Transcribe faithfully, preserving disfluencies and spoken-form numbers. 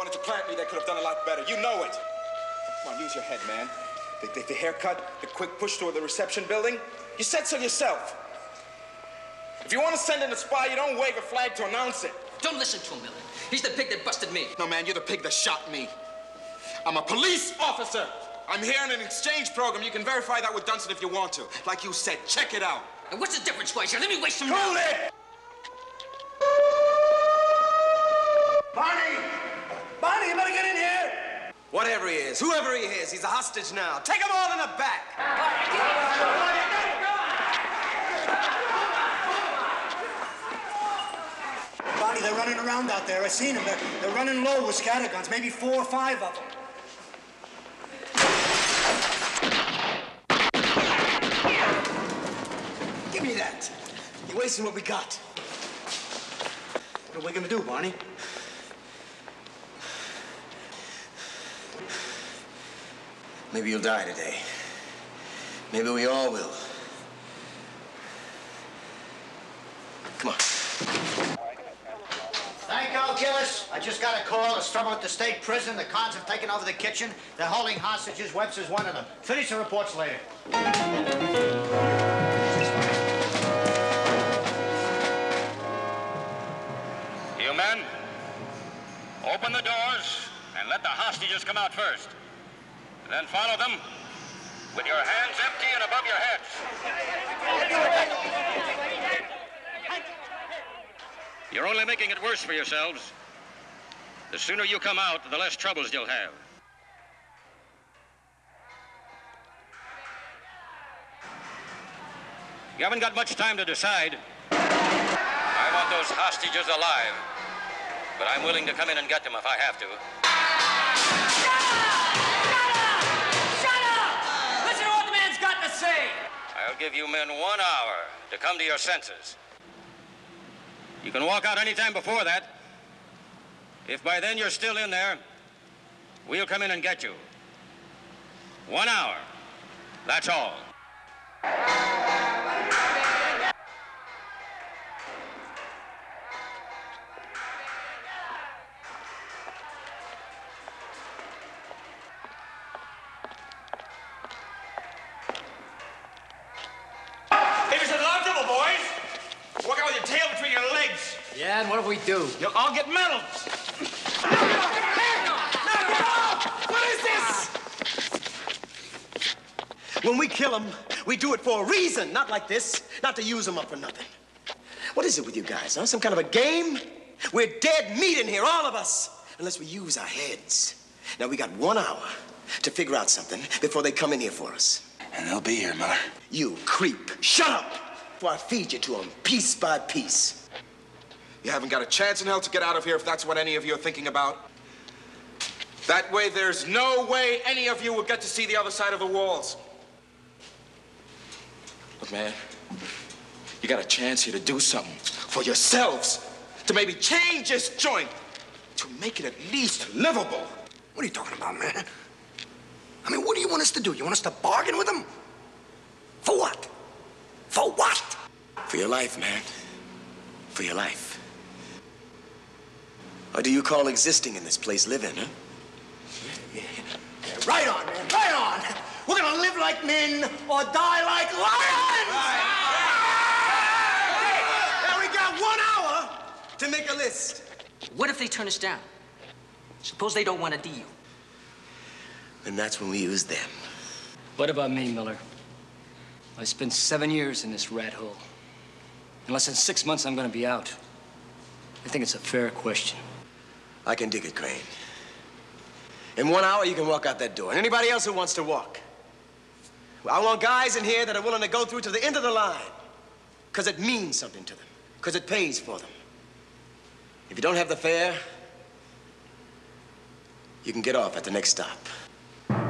wanted to plant me, they could have done a lot better. You know it. Come on, use your head, man. The, the, the haircut, the quick push toward the reception building. You said so yourself. If you want to send in a spy, you don't wave a flag to announce it. Don't listen to him, Miller. He's the pig that busted me. No, man, you're the pig that shot me. I'm a police officer. I'm here in an exchange program. You can verify that with Dunson if you want to. Like you said, check it out. And what's the difference, Weiser? Let me waste some Hold it! Barney! Barney, you better get in here! Whatever he is, whoever he is, he's a hostage now. Take them all in the back. Barney, they're running around out there. I seen them. They're, they're running low with scatterguns, maybe four or five of them. Give me that. You're wasting what we got. What are we gonna do, Barney? Maybe you'll die today. Maybe we all will. Come on. Thank you, Gillis. I just got a call. There's trouble at the state prison. The cons have taken over the kitchen. They're holding hostages. Webster's one of them. Finish the reports later. You men, open the doors and let the hostages come out first. Then follow them with your hands empty and above your heads. You're only making it worse for yourselves. The sooner you come out, the less troubles you'll have. You haven't got much time to decide. I want those hostages alive, but I'm willing to come in and get them if I have to. I'll give you men one hour to come to your senses. You can walk out any time before that. If by then you're still in there, we'll come in and get you. One hour. That's all. Yeah, and what do we do? You'll all get medals. No, no, no, no! What is this? When we kill them, we do it for a reason, not like this, not to use them up for nothing. What is it with you guys, huh? Some kind of a game? We're dead meat in here, all of us, unless we use our heads. Now, we got one hour to figure out something before they come in here for us. And they'll be here, Miller. You creep. Shut up, before I feed you to them, piece by piece. You haven't got a chance in hell to get out of here if that's what any of you are thinking about. That way, there's no way any of you will get to see the other side of the walls. Look, man, you got a chance here to do something for yourselves, to maybe change this joint, to make it at least livable. What are you talking about, man? I mean, what do you want us to do? You want us to bargain with them? For what? For what? For your life, man. For your life. Or do you call existing in this place living, huh? Yeah, yeah, right on, man, right on. We're gonna live like men or die like lions! Right. Now we got one hour to make a list. What if they turn us down? Suppose they don't want a deal. And that's when we use them. What about me, Miller? I spent seven years in this rat hole. In less than six months, I'm gonna be out. I think it's a fair question. I can dig it, Crane. In one hour, you can walk out that door. And anybody else who wants to walk. I want guys in here that are willing to go through to the end of the line. Because it means something to them. Because it pays for them. If you don't have the fare, you can get off at the next stop.